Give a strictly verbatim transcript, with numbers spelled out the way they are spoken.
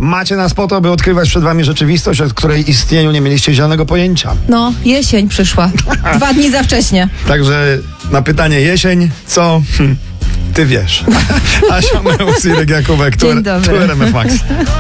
Macie nas po to, by odkrywać przed wami rzeczywistość, od której istnieniu nie mieliście zielonego pojęcia. No, jesień przyszła. Dwa dni za wcześnie. Także na pytanie jesień, co? Hm, ty wiesz. Asia Meus i Irek Jakubek, Dzień dobry. tu R M F Max.